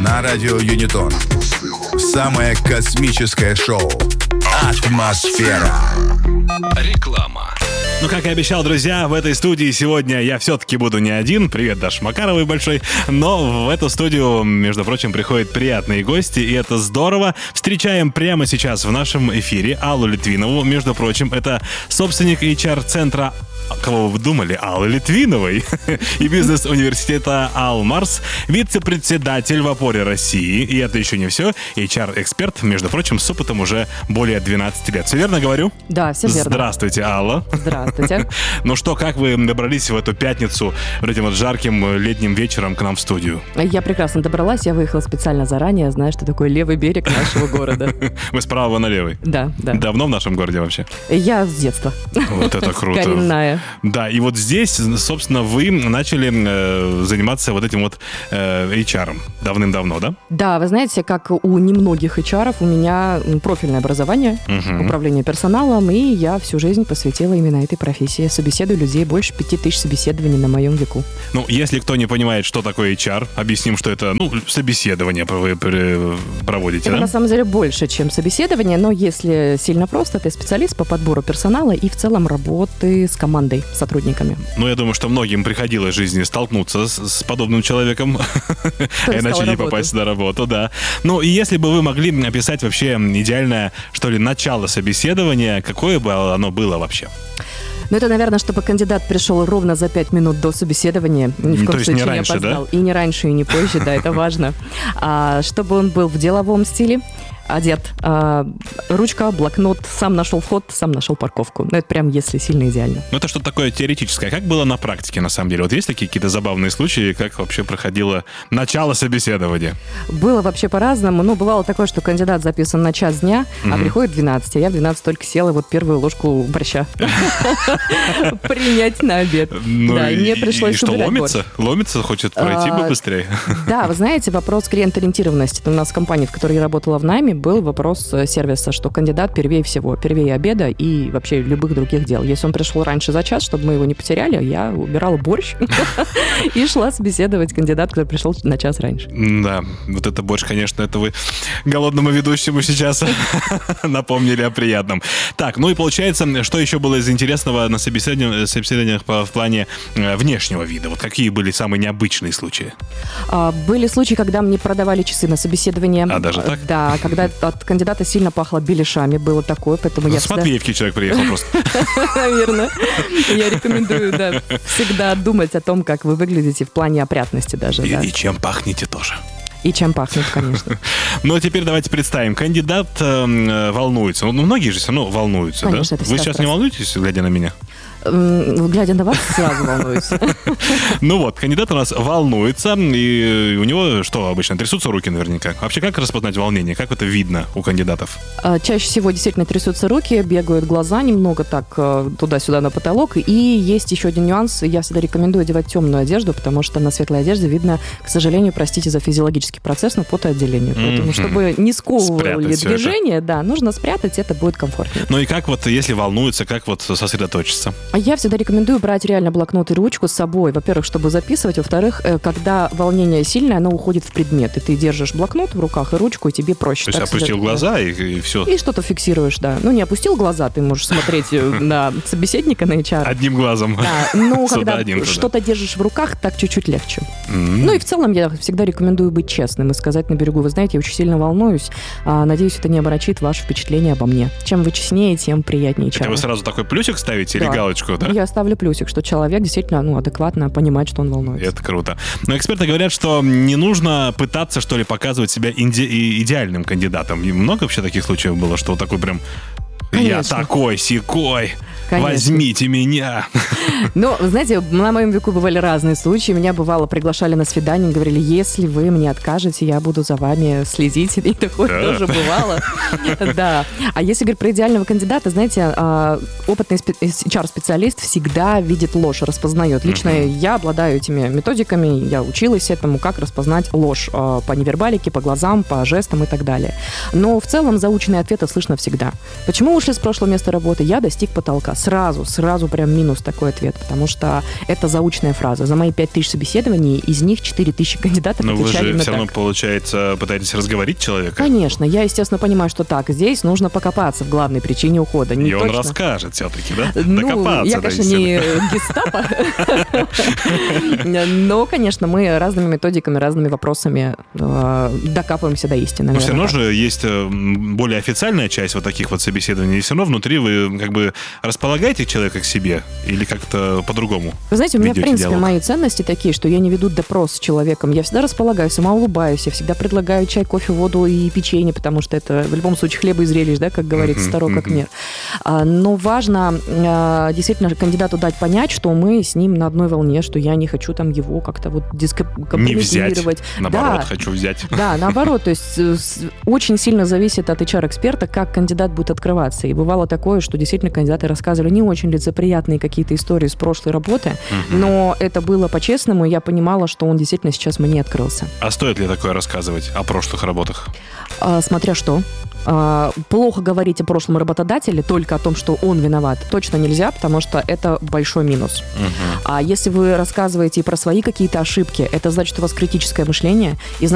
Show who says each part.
Speaker 1: на радио Юнитон. Самое космическое шоу «Атмосфера».
Speaker 2: Реклама.
Speaker 3: Ну, как и обещал, друзья, в этой студии сегодня я все-таки буду не один. Привет, Даш Макаровой большой. Но в эту студию, между прочим, приходят приятные гости, и это здорово. Встречаем прямо сейчас в нашем эфире Аллу Литвинову. Между прочим, это собственник HR-центра, кого вы думали, Аллы Литвиновой, и бизнес-университета Алмарс, вице-председатель в опоре России. И это еще не все. HR-эксперт, между прочим, с опытом уже более 12 лет. Все верно говорю?
Speaker 4: Да, все верно.
Speaker 3: Здравствуйте, Алла.
Speaker 4: Здравствуйте.
Speaker 3: Ну что, как вы добрались в эту пятницу, этим вот жарким летним вечером к нам в студию?
Speaker 4: Я прекрасно добралась. Я выехала специально заранее, зная, что такое левый берег нашего города.
Speaker 3: Вы с правого на левый?
Speaker 4: Да, да.
Speaker 3: Давно в нашем городе вообще?
Speaker 4: Я с детства.
Speaker 3: Вот это круто.
Speaker 4: Коренная.
Speaker 3: Да, и вот здесь, собственно, вы начали заниматься вот этим вот HR давным-давно, да?
Speaker 4: Да, вы знаете, как у немногих HR-ов, у меня профильное образование, управление персоналом, и я всю жизнь посвятила именно этой профессии. Собеседую людей, больше 5000 собеседований на моем веку.
Speaker 3: Ну, если кто не понимает, что такое HR, объясним, что это, собеседование вы проводите,
Speaker 4: Это
Speaker 3: да?
Speaker 4: на самом деле больше, чем собеседование, но если сильно просто, ты специалист по подбору персонала и в целом работы с командой, сотрудниками.
Speaker 3: Ну, я думаю, что многим приходилось в жизни столкнуться с подобным человеком, иначе не попасть на работу, да. Ну, и если бы вы могли описать вообще идеальное, что ли, начало собеседования, какое бы оно было вообще?
Speaker 4: Ну, это, наверное, чтобы кандидат пришел ровно за 5 минут до собеседования. Ни в коем случае не опоздал. И не раньше, и не позже, да, это важно. Чтобы он был в деловом стиле, одет, ручка, блокнот, сам нашел вход, сам нашел парковку. Ну, это прям если сильно идеально.
Speaker 3: Ну, это что-то такое теоретическое. Как было на практике, на самом деле? Вот есть такие какие-то забавные случаи, как вообще проходило начало собеседования?
Speaker 4: Было вообще по-разному. Ну, бывало такое, что кандидат записан на час дня, а приходит в 12, а я в 12 только села вот первую ложку борща принять на обед. Да, и мне пришлось убирать борщ.
Speaker 3: И что, ломится? Хочет пройти бы быстрее?
Speaker 4: Да, вы знаете, вопрос клиент-ориентированности. Это у нас в компании, в которой я работала в найме, был вопрос сервиса, что кандидат первее всего, первее обеда и вообще любых других дел. Если он пришел раньше за час, чтобы мы его не потеряли, я убирала борщ и шла собеседовать кандидата, который пришел на час раньше.
Speaker 3: Да, вот это борщ, конечно, это вы голодному ведущему сейчас напомнили о приятном. Так, ну и получается, что еще было из интересного на собеседованиях в плане внешнего вида? Вот какие были самые необычные случаи?
Speaker 4: Были случаи, когда мне продавали часы на собеседование.
Speaker 3: А даже так?
Speaker 4: Да, когда от кандидата сильно пахло беляшами, было такое, поэтому я
Speaker 3: с Матвеевки человек приехал просто.
Speaker 4: Наверное. Я рекомендую, да, всегда думать о том, как вы выглядите в плане опрятности даже.
Speaker 3: И чем пахнете тоже.
Speaker 4: И чем пахнет, конечно.
Speaker 3: Ну, а теперь давайте представим. Кандидат волнуется. Ну, многие же все равно волнуются,
Speaker 4: конечно,
Speaker 3: да? Вы сейчас не волнуетесь, глядя на меня?
Speaker 4: Глядя на вас, сразу волнуюсь.
Speaker 3: Ну вот, кандидат у нас волнуется, и у него что обычно? Трясутся руки наверняка. Вообще, как распознать волнение? Как это видно у кандидатов?
Speaker 4: Чаще всего действительно трясутся руки, бегают глаза немного так туда-сюда на потолок. И есть еще один нюанс. Я всегда рекомендую одевать темную одежду, потому что на светлой одежде видно, к сожалению, простите за физиологический процесс, но потоотделение. Поэтому, чтобы не сковывали движение, да, нужно спрятать, это будет комфортнее.
Speaker 3: Ну и как вот, если волнуется, как вот сосредоточиться?
Speaker 4: Я всегда рекомендую брать реально блокнот и ручку с собой. Во-первых, чтобы записывать. Во-вторых, когда волнение сильное, оно уходит в предмет. И ты держишь блокнот в руках и ручку, и тебе проще.
Speaker 3: То есть опустил глаза и все.
Speaker 4: И что-то фиксируешь, да. Ну, не опустил глаза, ты можешь смотреть на собеседника, на HR.
Speaker 3: Одним глазом.
Speaker 4: Да, но когда что-то держишь в руках, так чуть-чуть легче. Ну и в целом я всегда рекомендую быть честным и сказать на берегу: вы знаете, я очень сильно волнуюсь. Надеюсь, это не омрачит ваше впечатление обо мне. Чем вы честнее, тем приятнее HR.
Speaker 3: Это вы сразу такой плюсик ставите или галочку? Да?
Speaker 4: Я ставлю плюсик, что человек действительно адекватно понимает, что он волнуется.
Speaker 3: Это круто. Но эксперты говорят, что не нужно пытаться, что ли, показывать себя идеальным кандидатом. И много вообще таких случаев было, что вот такой прям... Конечно. Я такой-сякой. Конечно. Возьмите меня.
Speaker 4: Ну, знаете, на моем веку бывали разные случаи. Меня, бывало, приглашали на свидание, говорили: если вы мне откажете, я буду за вами следить. И такое тоже бывало. Да. А если говорить про идеального кандидата, знаете, опытный HR-специалист всегда видит ложь, распознает. Лично я обладаю этими методиками, я училась этому, как распознать ложь по невербалике, по глазам, по жестам и так далее. Но в целом заученные ответы слышно всегда. Почему ушли с прошлого места работы? Я достиг потолка. сразу прям минус такой ответ, потому что это заучная фраза. За мои 5000 собеседований, из них 4000 кандидатов отвечали
Speaker 3: Но вы же
Speaker 4: именно
Speaker 3: все равно,
Speaker 4: так.
Speaker 3: получается, пытаетесь разговорить человека.
Speaker 4: Конечно, я, естественно, понимаю, что так. Здесь нужно покопаться в главной причине ухода.
Speaker 3: И он расскажет все-таки, да?
Speaker 4: Ну,
Speaker 3: Докопаться.
Speaker 4: я, конечно, не гестапо. Но, конечно, мы разными методиками, разными вопросами докапываемся до истины.
Speaker 3: Но все равно же есть более официальная часть вот таких вот собеседований. И все равно внутри вы как бы располагаете человека к себе или как-то по-другому?
Speaker 4: Вы знаете, у меня, в
Speaker 3: ведете
Speaker 4: принципе,
Speaker 3: диалог?
Speaker 4: мои ценности такие, что я не веду допрос с человеком. Я всегда располагаю, сама улыбаюсь, я всегда предлагаю чай, кофе, воду и печенье, потому что это в любом случае хлеба и зрелищ, да, как говорится, старо как мир. Но важно действительно кандидату дать понять, что мы с ним на одной волне, что я не хочу там его как-то вот
Speaker 3: Не взять,
Speaker 4: дискомпрометировать.
Speaker 3: наоборот,
Speaker 4: Да.
Speaker 3: хочу взять.
Speaker 4: Да, наоборот, то есть очень сильно зависит от HR-эксперта, как кандидат будет открываться. И бывало такое, что действительно кандидаты рассказывали не очень лицеприятные какие-то истории с прошлой работы, но это было по-честному, и я понимала, что он действительно сейчас мне открылся.
Speaker 3: А стоит ли такое рассказывать о прошлых работах?
Speaker 4: Смотря что. Плохо говорить о прошлом работодателе, только о том, что он виноват, точно нельзя, потому что это большой минус. А если вы рассказываете и про свои какие-то ошибки, это значит, у вас критическое мышление, и